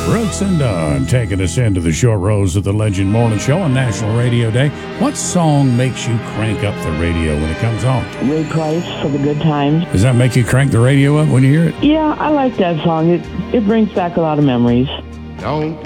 Brooks and Dunn taking us into the short rows of the Legend Morning Show on National Radio Day. What song makes you crank up the radio when it comes on? Ray Price for the Good Times. Does that make you crank the radio up when you hear it? Yeah, I like that song. It brings back a lot of memories. Don't